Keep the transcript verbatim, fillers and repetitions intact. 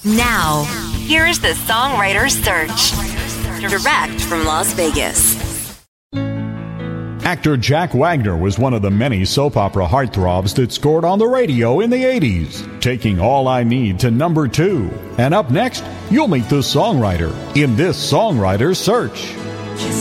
Now, here's the Songwriter's Search. Direct from Las Vegas. Actor Jack Wagner was one of the many soap opera heartthrobs that scored on the radio in the eighties, taking All I Need to number two. And up next, you'll meet the songwriter in this Songwriter's Search.